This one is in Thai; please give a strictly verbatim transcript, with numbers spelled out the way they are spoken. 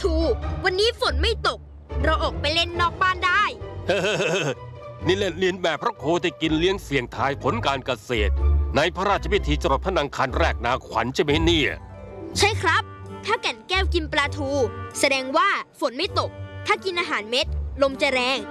ทูวันนี้ฝนไม่ตกเราออกไปเล่นนอกบ้านได้นี่เล่นเลียนแบบพระโคที่กินเลี้ยงเสี่ยงทายผลการเกษตรในพระราชพิธีจรดพระนางคันแรกนาขวัญใช่ไหมเนี่ยใช่ครับถ้าแก่นแก้วกินปลาทูแสดงว่าฝนไม่ตกถ้ากินอาหารเม็ดลมจะแรง